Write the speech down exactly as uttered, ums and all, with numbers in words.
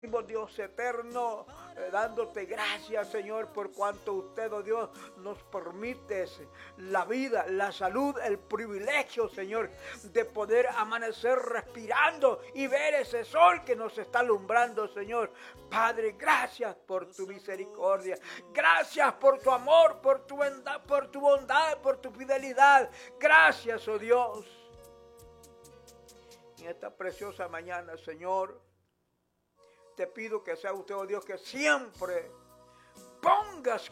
Dios eterno, eh, dándote gracias, Señor, por cuanto usted, oh Dios, nos permite la vida, la salud, el privilegio, Señor, de poder amanecer respirando y ver ese sol que nos está alumbrando, Señor. Padre, gracias por tu misericordia, gracias por tu amor, por tu bondad, por tu bondad, por tu fidelidad. Gracias, oh Dios. En esta preciosa mañana, Señor, te pido que sea usted, oh Dios, que siempre pongas